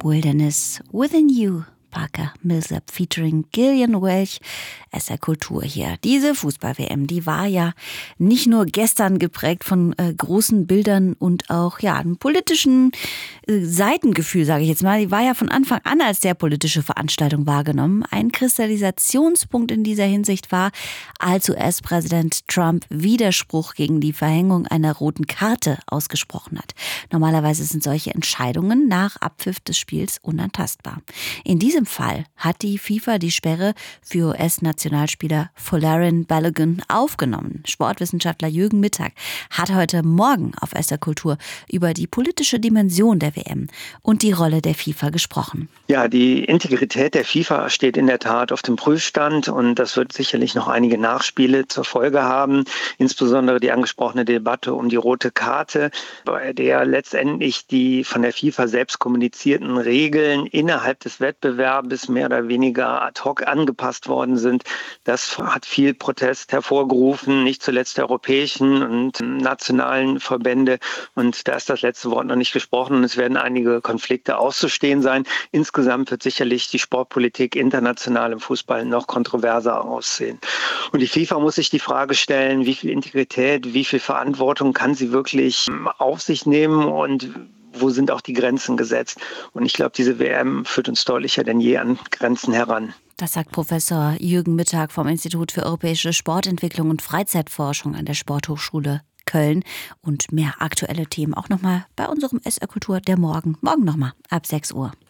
Wilderness Within You. Parker Millsap featuring Gillian Welch, SR Kultur hier. Diese Fußball-WM, die war ja nicht nur gestern geprägt von großen Bildern und auch einem politischen Seitengefühl, sage ich jetzt mal. Die war ja von Anfang an als sehr politische Veranstaltung wahrgenommen. Ein Kristallisationspunkt in dieser Hinsicht war, als US-Präsident Trump Widerspruch gegen die Verhängung einer roten Karte ausgesprochen hat. Normalerweise sind solche Entscheidungen nach Abpfiff des Spiels unantastbar. In diesem Fall hat die FIFA die Sperre für US-Nationalspieler Folarin Balogun aufgenommen. Sportwissenschaftler Jürgen Mittag hat heute Morgen auf SR Kultur über die politische Dimension der WM und die Rolle der FIFA gesprochen. Ja, die Integrität der FIFA steht in der Tat auf dem Prüfstand und das wird sicherlich noch einige Nachspiele zur Folge haben. Insbesondere die angesprochene Debatte um die rote Karte, bei der letztendlich die von der FIFA selbst kommunizierten Regeln innerhalb des Wettbewerbs bis mehr oder weniger ad hoc angepasst worden sind. Das hat viel Protest hervorgerufen, nicht zuletzt der europäischen und nationalen Verbände. Und da ist das letzte Wort noch nicht gesprochen und es werden einige Konflikte auszustehen sein. Insgesamt wird sicherlich die Sportpolitik international im Fußball noch kontroverser aussehen. Und die FIFA muss sich die Frage stellen, wie viel Integrität, wie viel Verantwortung kann sie wirklich auf sich nehmen und wo sind auch die Grenzen gesetzt? Und ich glaube, diese WM führt uns deutlicher denn je an Grenzen heran. Das sagt Professor Jürgen Mittag vom Institut für europäische Sportentwicklung und Freizeitforschung an der Sporthochschule Köln. Und mehr aktuelle Themen auch nochmal bei unserem SR Kultur der Morgen. Morgen nochmal ab 6 Uhr.